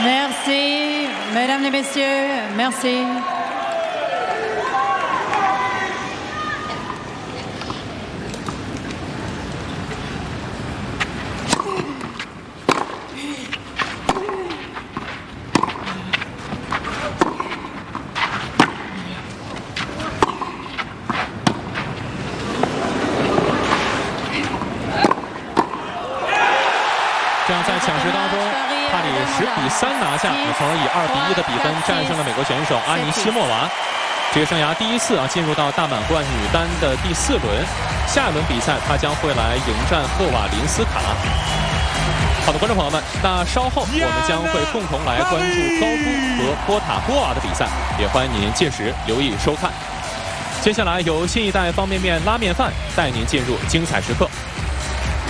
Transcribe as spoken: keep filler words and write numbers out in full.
Merci, mesdames et messieurs, merci. 这样在抢十当中，帕里十比三拿下，从而以二比一的比分战胜了美国选手阿尼西莫娃。职业生涯第一次啊进入到大满贯女单的第四轮，下一轮比赛她将会来迎战赫瓦林斯卡。好的，观众朋友们，那稍后我们将会共同来关注高夫和波塔波娃的比赛，也欢迎您届时留意收看。接下来由新一代方便面拉面饭带您进入精彩时刻。